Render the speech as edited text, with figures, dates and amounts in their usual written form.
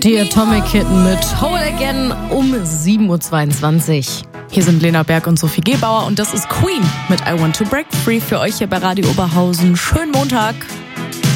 Die Atomic Kitten mit Whole Again um 7.22 Uhr. Hier sind Lena Berg und Sophie Gebauer und das ist Queen mit I Want to Break Free für euch hier bei Radio Oberhausen. Schönen Montag.